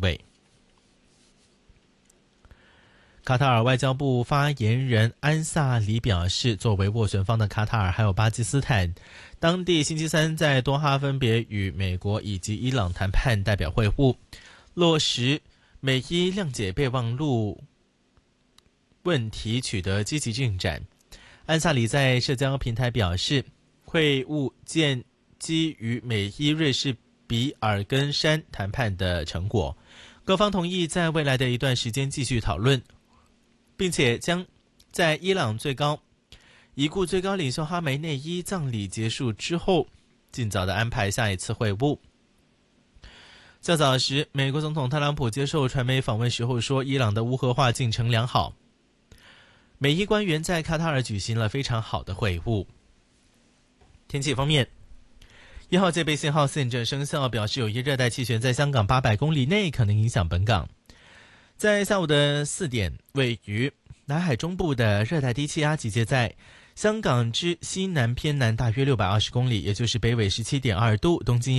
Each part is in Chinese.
位。卡塔尔外交部发言人安萨里表示，作为斡旋方的卡塔尔还有巴基斯坦，当地星期三在多哈分别与美国以及伊朗谈判代表会晤，落实美伊谅解备忘录问题取得积极进展。安萨里在社交平台表示，会晤建基于美伊瑞士比尔根山谈判的成果，各方同意在未来的一段时间继续讨论，并且将在伊朗已故最高领袖哈梅内伊葬礼结束之后，尽早的安排下一次会晤。较早时，美国总统特朗普接受传媒访问时候说，伊朗的无核化进程良好。美伊官员在卡塔尔举行了非常好的会晤。天气方面，1号戒备信号现正生效，表示有一热带气旋在香港800公里内可能影响本港。在下午的4点，位于南海中部的热带低气压集结在香港之西南偏南大约620公里，也就是北纬17.2度、东经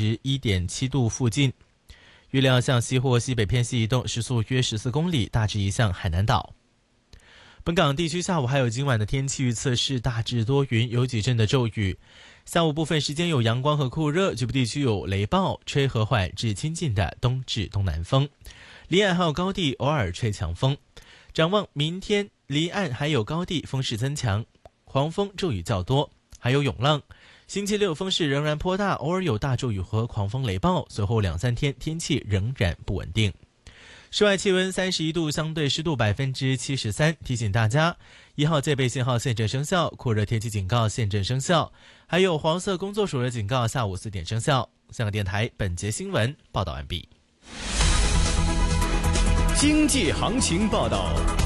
111.7度附近，预料向西或西北偏西移动，时速约14公里，大致移向海南岛。本港地区下午还有今晚的天气预测是大致多云，有几阵的骤雨。下午部分时间有阳光和酷热，局部地区有雷暴，吹和缓至亲近的东至东南风。离岸还有高地偶尔吹强风。展望明天，离岸还有高地风势增强，狂风骤雨较多，还有涌浪。星期六风势仍然颇大，偶尔有大骤雨和狂风雷暴。随后2-3天天气仍然不稳定。室外气温31度，相对湿度73%。提醒大家，1号戒备信号现正生效，酷热天气警告现正生效，还有黄色工作暑热警告下午4点生效。香港电台本节新闻报道完毕。 经济行情报道。